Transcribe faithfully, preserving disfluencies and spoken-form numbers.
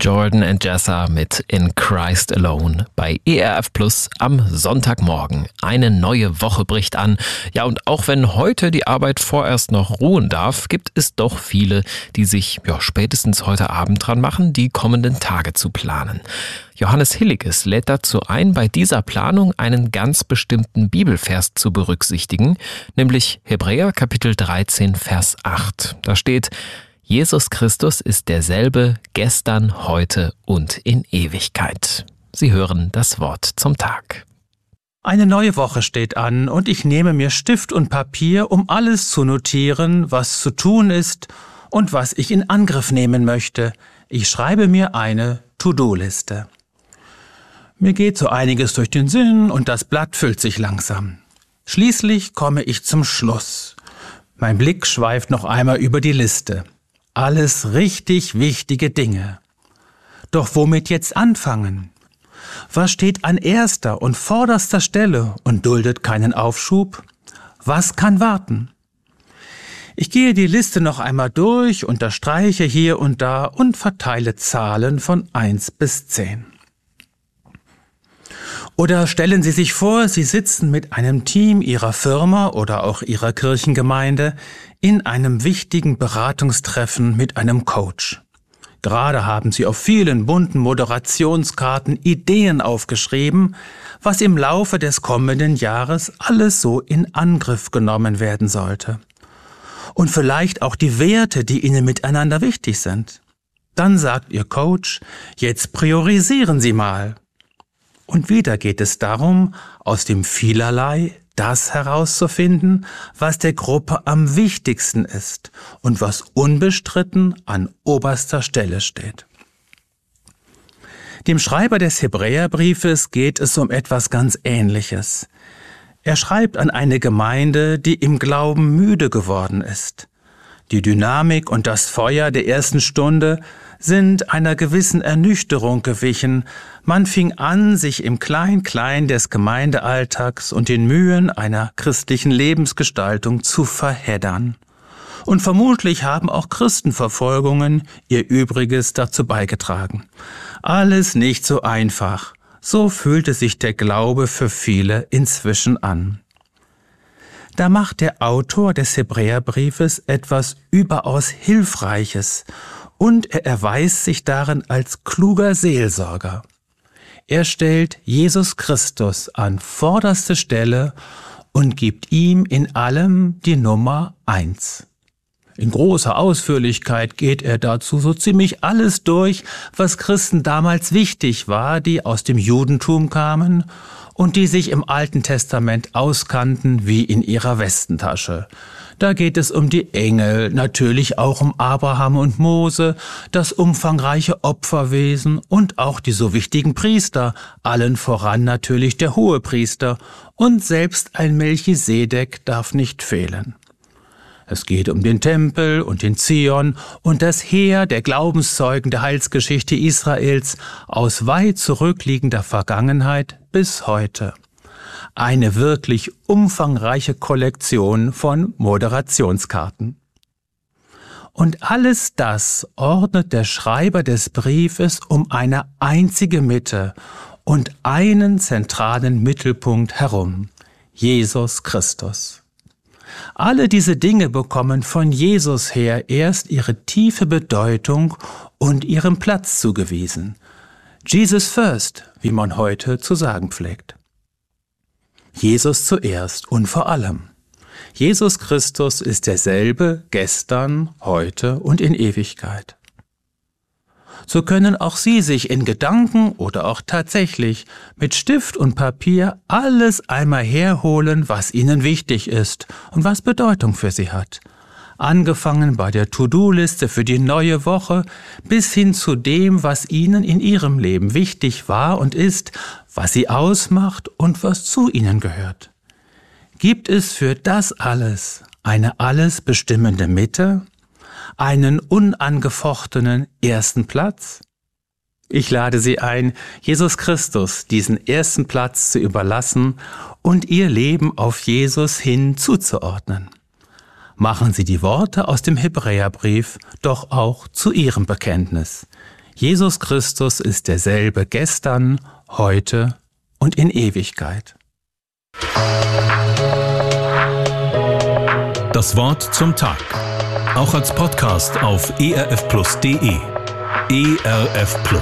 Jordan and Jessa mit In Christ Alone bei E R F Plus am Sonntagmorgen. Eine neue Woche bricht an. Ja, und auch wenn heute die Arbeit vorerst noch ruhen darf, gibt es doch viele, die sich ja, spätestens heute Abend dran machen, die kommenden Tage zu planen. Johannes Hilliges lädt dazu ein, bei dieser Planung einen ganz bestimmten Bibelvers zu berücksichtigen, nämlich Hebräer Kapitel dreizehn, Vers acht. Da steht: Jesus Christus ist derselbe gestern, heute und in Ewigkeit. Sie hören das Wort zum Tag. Eine neue Woche steht an und ich nehme mir Stift und Papier, um alles zu notieren, was zu tun ist und was ich in Angriff nehmen möchte. Ich schreibe mir eine To-Do-Liste. Mir geht so einiges durch den Sinn und das Blatt füllt sich langsam. Schließlich komme ich zum Schluss. Mein Blick schweift noch einmal über die Liste. Alles richtig wichtige Dinge. Doch womit jetzt anfangen? Was steht an erster und vorderster Stelle und duldet keinen Aufschub? Was kann warten? Ich gehe die Liste noch einmal durch, unterstreiche hier und da und verteile Zahlen von eins bis zehn. Oder stellen Sie sich vor, Sie sitzen mit einem Team Ihrer Firma oder auch Ihrer Kirchengemeinde in einem wichtigen Beratungstreffen mit einem Coach. Gerade haben Sie auf vielen bunten Moderationskarten Ideen aufgeschrieben, was im Laufe des kommenden Jahres alles so in Angriff genommen werden sollte. Und vielleicht auch die Werte, die Ihnen miteinander wichtig sind. Dann sagt Ihr Coach: Jetzt priorisieren Sie mal. Und wieder geht es darum, aus dem Vielerlei das herauszufinden, was der Gruppe am wichtigsten ist und was unbestritten an oberster Stelle steht. Dem Schreiber des Hebräerbriefes geht es um etwas ganz Ähnliches. Er schreibt an eine Gemeinde, die im Glauben müde geworden ist. Die Dynamik und das Feuer der ersten Stunde sind einer gewissen Ernüchterung gewichen. Man fing an, sich im Klein-Klein des Gemeindealltags und den Mühen einer christlichen Lebensgestaltung zu verheddern. Und vermutlich haben auch Christenverfolgungen ihr Übriges dazu beigetragen. Alles nicht so einfach. So fühlte sich der Glaube für viele inzwischen an. Da macht der Autor des Hebräerbriefes etwas überaus Hilfreiches und er erweist sich darin als kluger Seelsorger. Er stellt Jesus Christus an vorderste Stelle und gibt ihm in allem die Nummer eins. In großer Ausführlichkeit geht er dazu so ziemlich alles durch, was Christen damals wichtig war, die aus dem Judentum kamen und die sich im Alten Testament auskannten wie in ihrer Westentasche. Da geht es um die Engel, natürlich auch um Abraham und Mose, das umfangreiche Opferwesen und auch die so wichtigen Priester, allen voran natürlich der Hohepriester, und selbst ein Melchisedek darf nicht fehlen. Es geht um den Tempel und den Zion und das Heer der Glaubenszeugen der Heilsgeschichte Israels aus weit zurückliegender Vergangenheit bis heute. Eine wirklich umfangreiche Kollektion von Moderationskarten. Und alles das ordnet der Schreiber des Briefes um eine einzige Mitte und einen zentralen Mittelpunkt herum: Jesus Christus. Alle diese Dinge bekommen von Jesus her erst ihre tiefe Bedeutung und ihren Platz zugewiesen. Jesus first, wie man heute zu sagen pflegt. Jesus zuerst und vor allem. Jesus Christus ist derselbe gestern, heute und in Ewigkeit. So können auch Sie sich in Gedanken oder auch tatsächlich mit Stift und Papier alles einmal herholen, was Ihnen wichtig ist und was Bedeutung für Sie hat. Angefangen bei der To-Do-Liste für die neue Woche bis hin zu dem, was Ihnen in Ihrem Leben wichtig war und ist, was Sie ausmacht und was zu Ihnen gehört. Gibt es für das alles eine alles bestimmende Mitte? Einen unangefochtenen ersten Platz? Ich lade Sie ein, Jesus Christus diesen ersten Platz zu überlassen und Ihr Leben auf Jesus hin zuzuordnen. Machen Sie die Worte aus dem Hebräerbrief doch auch zu Ihrem Bekenntnis. Jesus Christus ist derselbe gestern, heute und in Ewigkeit. Das Wort zum Tag. Auch als Podcast auf e r f plus punkt d e. E R F Plus.